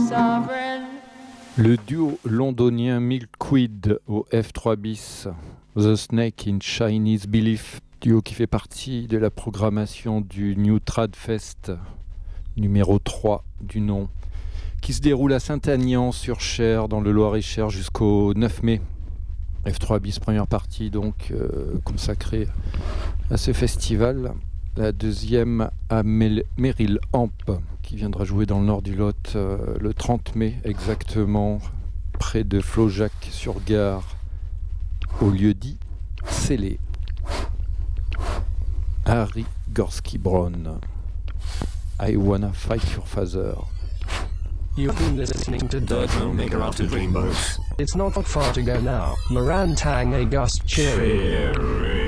Le duo londonien Milkweed au F3 bis, The Snake in Chinese Belief, duo qui fait partie de la programmation du New Trad Fest numéro 3 du nom, qui se déroule à Saint-Aignan-sur-Cher dans le Loir-et-Cher jusqu'au 9 mai. F3 bis, première partie donc consacrée à ce festival. La deuxième à Meryl Amp, qui viendra jouer dans le nord du Lot le 30 mai exactement, près de Flaujac-sur-Gare, au lieu dit Scellé. Harry Gorski-Brown, I Wanna Fight Your Father. You've been listening to Dirk Maker after Dreamboat. It's not far to go now. Moran Tang August Cheery.